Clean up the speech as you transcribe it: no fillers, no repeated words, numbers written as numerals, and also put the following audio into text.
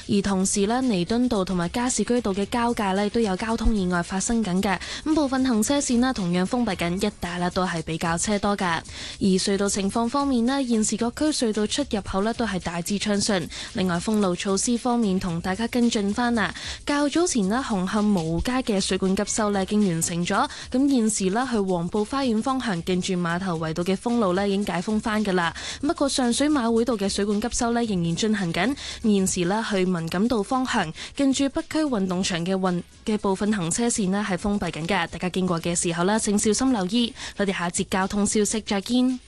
而同時呢，彌敦道同埋加士居道嘅交界呢都有交通意外發生緊嘅，咁部分行車線呢同樣封閉緊，一帶呢都係比較車多㗎。而隧道情況方面呢，現時各區隧道出入口呢都係大致暢順。另外封路措施方面，同大家跟進翻啊。較早前呢，紅磡蕪湖街嘅水管急修呢已經完成咗，咁現時呢，去黃埔花園方向近住碼頭圍道嘅封路呢已經解封翻㗎啦。不過上水馬會道嘅水管急修呢仍然進行緊，現時呢，去文錦道方向近住北區運動場嘅部分行車線呢係封閉緊嘅，大家經過嘅時候呢，請小心留意。我哋下節交通消息再見。